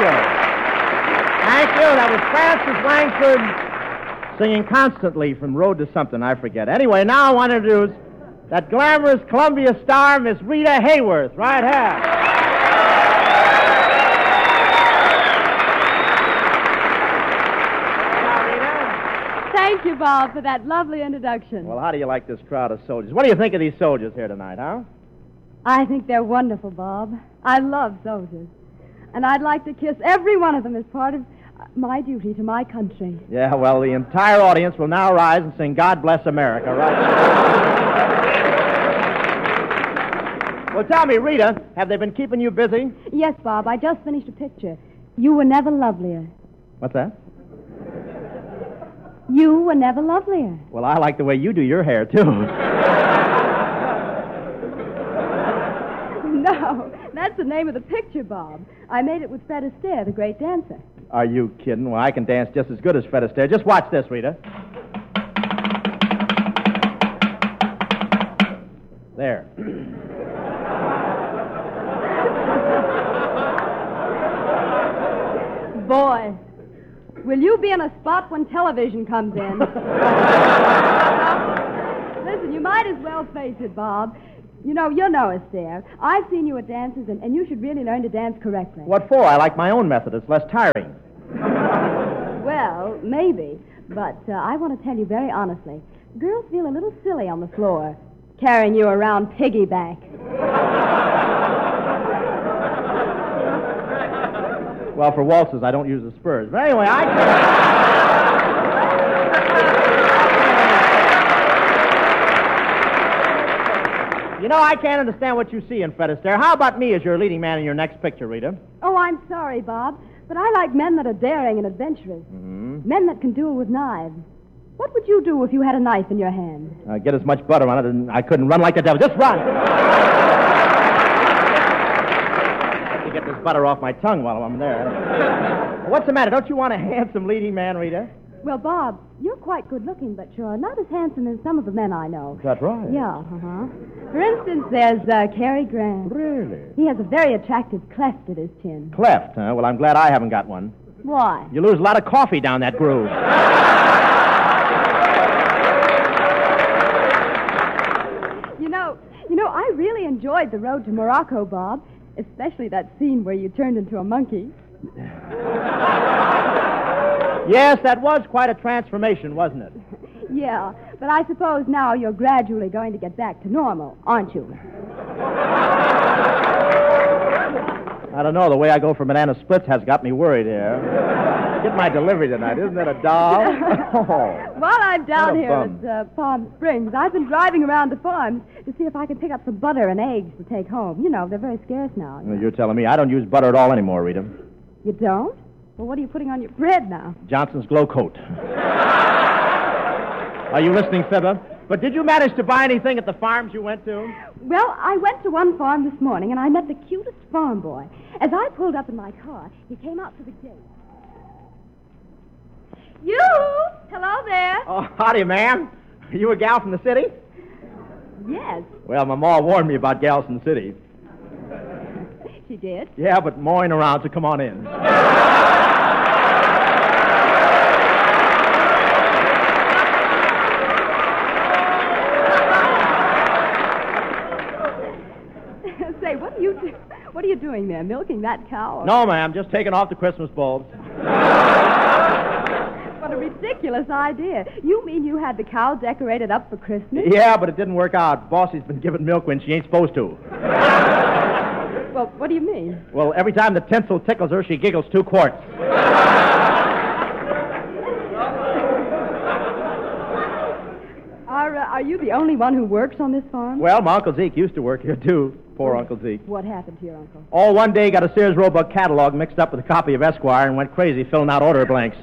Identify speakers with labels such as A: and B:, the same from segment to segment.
A: Thank you. That was Francis Langford singing Constantly from Road to Something, I forget. Anyway, now I want to introduce that glamorous Columbia star, Miss Rita Hayworth. Right here.
B: Thank you, Bob, for that lovely introduction.
A: Well, how do you like this crowd of soldiers? What do you think of these soldiers here tonight, huh?
B: I think they're wonderful, Bob. I love soldiers. And I'd like to kiss every one of them as part of my duty to my country.
A: Yeah, well, the entire audience will now rise and sing God Bless America, right? Well, tell me, Rita, have they been keeping you busy?
B: Yes, Bob, I just finished a picture. You were never lovelier.
A: What's that?
B: You were never lovelier.
A: Well, I like the way you do your hair, too.
B: No, that's the name of the picture, Bob. I made it with Fred Astaire, the great dancer.
A: Are you kidding? Well, I can dance just as good as Fred Astaire. Just watch this, Rita. There.
B: Boy, will you be in a spot when television comes in? Listen, you might as well face it, Bob. You know Astaire. I've seen you at dances, and you should really learn to dance correctly.
A: What for? I like my own method. It's less tiring.
B: Well, maybe. But I want to tell you very honestly, girls feel a little silly on the floor, carrying you around piggyback.
A: Well, for waltzes, I don't use the spurs. But anyway, I can't understand what you see in Fred Astaire. How about me as your leading man in your next picture, Rita?
B: Oh, I'm sorry, Bob, but I like men that are daring and adventurous.
A: Mm-hmm.
B: Men that can duel with knives. What would you do if you had a knife in your hand?
A: Get as much butter on it, and I couldn't run like the devil. Just run! To get this butter off my tongue while I'm there. What's the matter? Don't you want a handsome leading man, Rita?
B: Well, Bob, you're quite good-looking, but you're not as handsome as some of the men I know.
A: Is that right?
B: Yeah, uh-huh. For instance, there's Cary Grant.
A: Really?
B: He has a very attractive cleft at his chin.
A: Cleft, huh? Well, I'm glad I haven't got one.
B: Why?
A: You lose a lot of coffee down that groove.
B: You know, I really enjoyed the road to Morocco, Bob, especially that scene where you turned into a monkey.
A: Yes, that was quite a transformation, wasn't it?
B: Yeah, but I suppose now you're gradually going to get back to normal, aren't you?
A: I don't know. The way I go for banana splits has got me worried here. Get my delivery tonight. Isn't that a doll?
B: While I'm down here
A: bum.
B: at Palm Springs, I've been driving around the farms to see if I can pick up some butter and eggs to take home. You know, they're very scarce now.
A: Well, you're telling me I don't use butter at all anymore, Rita.
B: You don't? Well, what are you putting on your bread now?
A: Johnson's Glow Coat. Are you listening, Fibber? But did you manage to buy anything at the farms you went to?
B: Well, I went to one farm this morning, and I met the cutest farm boy. As I pulled up in my car, he came out to the gate. You! Hello there.
A: Oh, howdy, ma'am. Are you a gal from the city?
B: Yes.
A: Well, my ma warned me about gals from the city.
B: She did?
A: Yeah, but mawing around, so come on in.
B: Say, what are you doing there? Milking that cow?
A: No, ma'am, just taking off the Christmas bulbs.
B: What a ridiculous idea. You mean you had the cow decorated up for Christmas?
A: Yeah, but it didn't work out. Bossy's been giving milk when she ain't supposed to.
B: Well, what do you mean?
A: Well, every time the tinsel tickles her, she giggles 2 quarts.
B: Are you the only one who works on this farm?
A: Well, my Uncle Zeke used to work here, too. Poor Uncle Zeke.
B: What happened to your uncle?
A: All one day got a Sears Roebuck catalog mixed up with a copy of Esquire and went crazy filling out order blanks.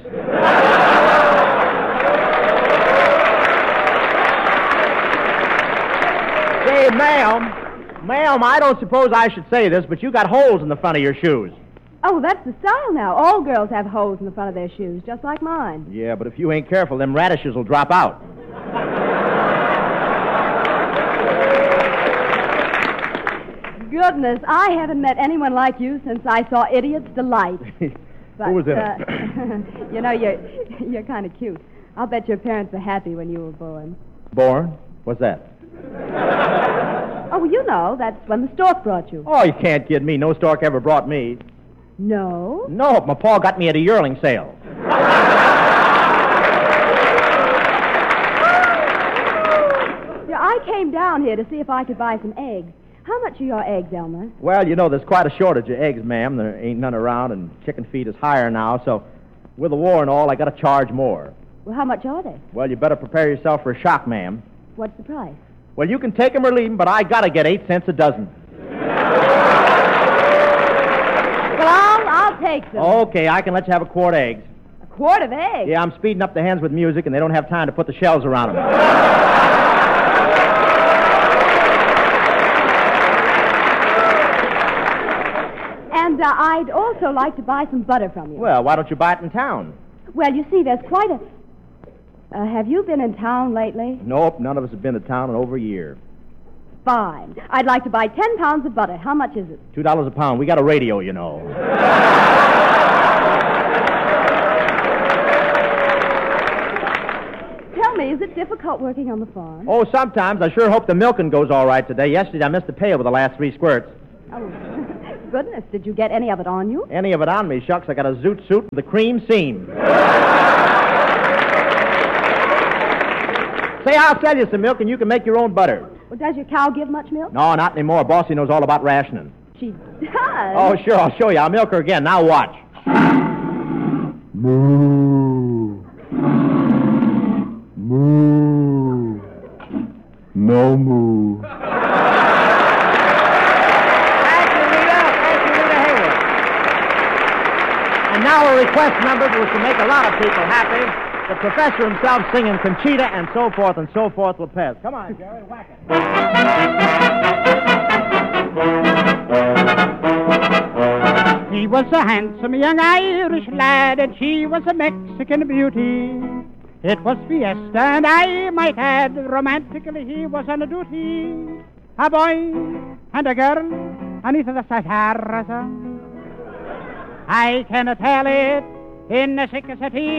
A: Say, ma'am, I don't suppose I should say this, but you got holes in the front of your shoes.
B: Oh, that's the style now. All girls have holes in the front of their shoes, just like mine.
A: Yeah, but if you ain't careful, them radishes will drop out.
B: goodness, I haven't met anyone like you since I saw Idiot's Delight. But,
A: Who was in
B: it? You're kind of cute. I'll bet your parents were happy when you were born.
A: Born? What's that?
B: Oh, well, you know, that's when the stork brought you.
A: Oh, you can't kid me. No stork ever brought me.
B: No?
A: No, my pa got me at a yearling sale.
B: Yeah, I came down here to see if I could buy some eggs. How much are your eggs, Elmer?
A: Well, you know, there's quite a shortage of eggs, ma'am. There ain't none around, and chicken feed is higher now, so with the war and all, I got to charge more.
B: Well, how much are they?
A: Well, you better prepare yourself for a shock, ma'am.
B: What's the price?
A: Well, you can take 'em or leave 'em, but I got to get 8 cents a dozen.
B: Well, I'll take them.
A: Okay, I can let you have a quart of eggs.
B: A quart of eggs?
A: Yeah, I'm speeding up the hens with music, and they don't have time to put the shells around them.
B: And I'd also like to buy some butter from you.
A: Well, why don't you buy it in town?
B: Well, you see, there's quite a... have you been in town lately?
A: Nope, none of us have been to town in over a year.
B: Fine. I'd like to buy 10 pounds of butter. How much is it?
A: $2 a pound. We got a radio, you know.
B: Tell me, is it difficult working on the farm?
A: Oh, sometimes. I sure hope the milking goes all right today. Yesterday, I missed the pail with the last 3 squirts.
B: Oh, goodness. Did you get any of it on you?
A: Any of it on me, shucks. I got a zoot suit with a cream seam. Say, I'll sell you some milk, and you can make your own butter.
B: Well, does your cow give much milk?
A: No, not anymore. Bossy knows all about rationing.
B: She does?
A: Oh, sure. I'll show you. I'll milk her again. Now watch.
C: Moo. Moo. No moo.
A: Thank you, Rita Hayworth. And now a request number which will make a lot of people happy. The professor himself singing Conchita and so forth Lopez. Come on, Jerry, whack it.
D: He was a handsome young Irish lad, and she was a Mexican beauty. It was fiesta, and I might add, romantically he was on a duty. A boy and a girl, beneath the stars. I cannot tell it in the 6 city.